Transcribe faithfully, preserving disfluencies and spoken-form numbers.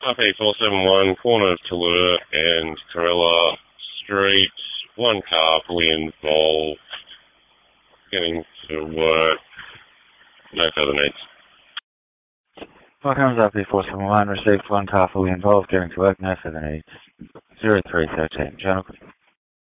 R P four seven one, corner of Tallulah and Corella Street. One car fully involved. Getting to work. No further needs. Welcome to R P four seven one. Received one car fully involved. Getting to work. No further needs. zero three one three. Journal.